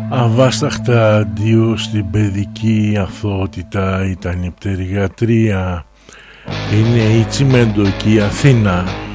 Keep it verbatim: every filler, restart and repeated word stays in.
Αβάσταχτα αντίο στην παιδική αθωότητα ήταν η πτερυγατρία. Είναι η Τσιμέντο και η Αθήνα.